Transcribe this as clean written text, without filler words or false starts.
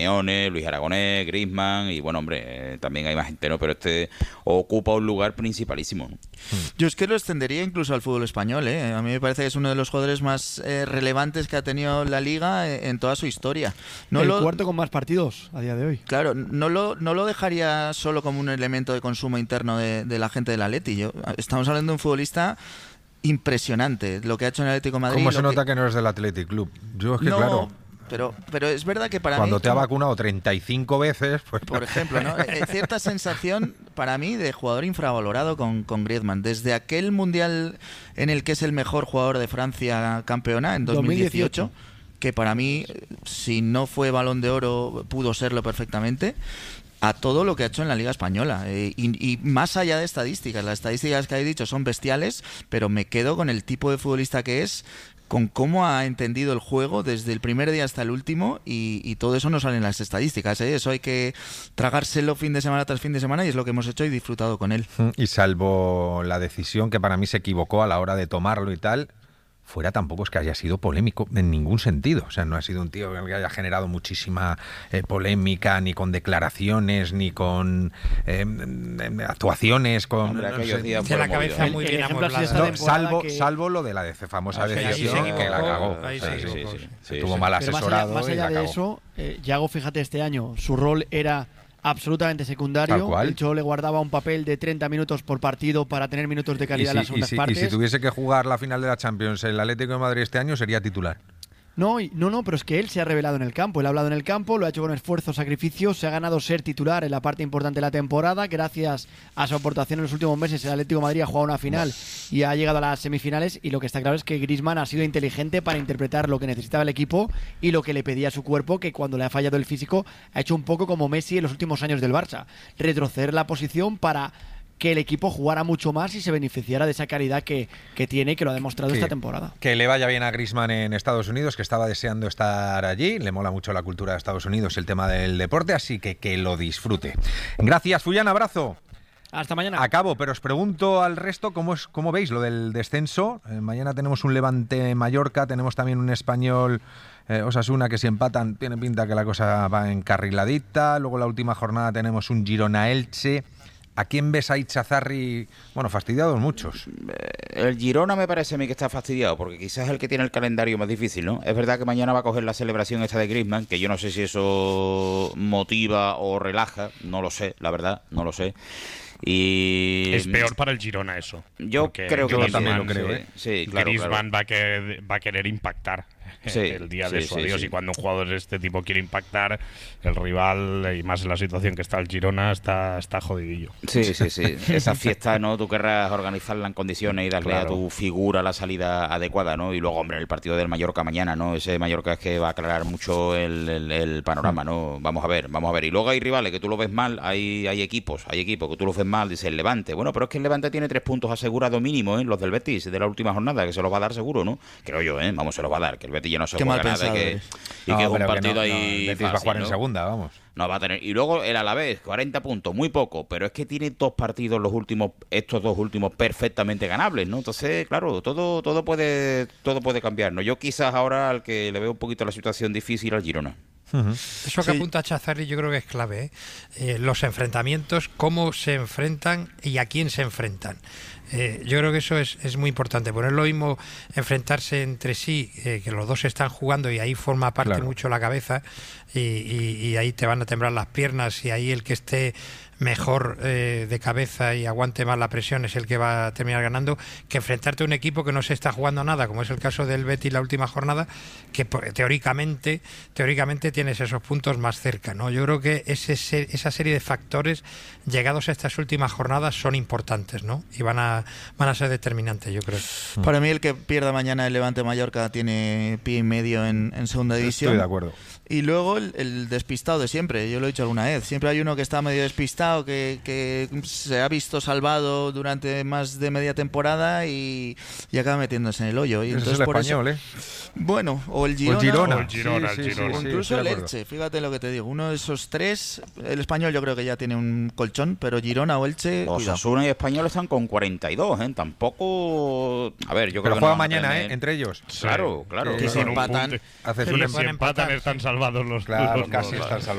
Simeone, Luis Aragonés, Griezmann y bueno, hombre, también hay más gente, ¿no? Pero este ocupa un lugar principalísimo, ¿no? Yo es que lo extendería incluso al fútbol español, ¿eh? A mí me parece que es uno de los jugadores más relevantes que ha tenido la Liga en toda su historia. Cuarto con más partidos a día de hoy. Claro, no lo dejaría solo como un elemento de consumo interno de la gente del Atleti. Estamos hablando de un futbolista impresionante, lo que ha hecho en el Atlético de Madrid. ¿Cómo se nota que no eres del Athletic Club? Yo es que no, claro... Pero es verdad que para cuando mí... te ha vacunado 35 veces... Pues... Por ejemplo, ¿no? Cierta sensación para mí de jugador infravalorado con Griezmann. Desde aquel Mundial en el que es el mejor jugador de Francia campeona, en 2018, que para mí, si no fue Balón de Oro, pudo serlo perfectamente, a todo lo que ha hecho en la Liga Española. Y más allá de estadísticas, las estadísticas que he dicho son bestiales, pero me quedo con el tipo de futbolista que es, con cómo ha entendido el juego desde el primer día hasta el último, y todo eso no sale en las estadísticas, ¿eh? Eso hay que tragárselo fin de semana tras fin de semana, y es lo que hemos hecho y disfrutado con él. Y salvo la decisión que para mí se equivocó a la hora de tomarlo y tal, fuera tampoco es que haya sido polémico en ningún sentido. O sea, no ha sido un tío que haya generado muchísima polémica, ni con declaraciones, ni con actuaciones, con... Hombre, no la cabeza muy bien amueblada. Salvo lo de la famosa decisión que la cagó. Estuvo mal asesorado. Más allá de eso, Yago, fíjate, este año su rol era absolutamente secundario. El Cholo le guardaba un papel de 30 minutos por partido para tener minutos de calidad en las segundas partes. Y si tuviese que jugar la final de la Champions el Atlético de Madrid este año, sería titular. No, pero es que él se ha revelado en el campo. Él ha hablado en el campo, lo ha hecho con esfuerzo, sacrificio, se ha ganado ser titular en la parte importante de la temporada. Gracias a su aportación en los últimos meses, el Atlético de Madrid ha jugado una final y ha llegado a las semifinales, y lo que está claro es que Griezmann ha sido inteligente para interpretar lo que necesitaba el equipo y lo que le pedía a su cuerpo, que cuando le ha fallado el físico ha hecho un poco como Messi en los últimos años del Barça, retroceder la posición para que el equipo jugara mucho más y se beneficiara de esa calidad que tiene y que lo ha demostrado esta temporada. Que le vaya bien a Griezmann en Estados Unidos, que estaba deseando estar allí. Le mola mucho la cultura de Estados Unidos, el tema del deporte, así que lo disfrute. Gracias, Fullán, abrazo. Hasta mañana. Acabo, pero os pregunto al resto cómo veis lo del descenso. Mañana tenemos un Levante-Mallorca, tenemos también un Español... Osasuna, que si empatan tiene pinta que la cosa va encarriladita. Luego la última jornada tenemos un Girona-Elche. ¿A quién ves ahí, Chazarri? Bueno, fastidiados muchos. El Girona me parece a mí que está fastidiado, porque quizás es el que tiene el calendario más difícil, ¿no? Es verdad que mañana va a coger la celebración esta de Griezmann, que yo no sé si eso motiva o relaja, no lo sé, la verdad, no lo sé. Y es peor para el Girona eso. Yo creo que también lo creo, ¿eh? Sí, claro, Griezmann va a querer impactar el día de su adiós. Y cuando un jugador de este tipo quiere impactar, el rival, y más en la situación que está el Girona, está jodidillo. Sí. Esa fiesta, ¿no? Tú querrás organizarla en condiciones y darle a tu figura la salida adecuada, ¿no? Y luego, hombre, el partido del Mallorca mañana, ¿no? Ese Mallorca es que va a aclarar mucho el panorama, ¿no? Vamos a ver. Y luego hay rivales que tú lo ves mal, hay equipos que tú lo ves mal, dice el Levante. Bueno, pero es que el Levante tiene 3 puntos asegurados mínimo, ¿eh? Los del Betis de la última jornada, que se los va a dar seguro, ¿no? Creo yo, ¿eh? Vamos, se los va a dar, que el Betis ya no se juega nada y que es un partido ahí Betis fácil, va a jugar ¿no? en segunda, vamos. No va a tener. Y luego el Alavés, 40 puntos, muy poco, pero es que tiene 2 partidos estos 2 últimos perfectamente ganables, ¿no? Entonces, claro, todo puede cambiar, ¿no? Yo quizás ahora al que le veo un poquito la situación difícil al Girona. Eso que apunta Chazarri yo creo que es clave, ¿eh? Los enfrentamientos, cómo se enfrentan y a quién se enfrentan. Yo creo que eso es muy importante, porque no es lo mismo enfrentarse entre sí, que los dos están jugando y ahí forma parte mucho la cabeza y ahí te van a temblar las piernas, y ahí el que esté mejor de cabeza y aguante más la presión es el que va a terminar ganando, que enfrentarte a un equipo que no se está jugando nada, como es el caso del Betis la última jornada, que teóricamente tienes esos puntos más cerca, ¿no? Yo creo que esa serie de factores llegados a estas últimas jornadas son importantes, ¿no? Y van a ser determinantes, yo creo. Para mí el que pierda mañana el Levante Mallorca tiene pie y medio en segunda división. Estoy de acuerdo. Y luego el despistado de siempre, yo lo he dicho alguna vez, siempre hay uno que está medio despistado, Bilbao que se ha visto salvado durante más de media temporada y acaba metiéndose en el hoyo. Y entonces es el por Español, eso, bueno, o el Girona. O el Girona. O incluso el Elche, fíjate lo que te digo. Uno de esos tres, el Español yo creo que ya tiene un colchón, pero Girona o Elche, Osasuna y Español están con 42, Tampoco... A ver, yo creo pero que juega no mañana, entre ellos. Claro. Que se empatan. Haces si empatan están salvados los Claro, los casi dos. están salvados.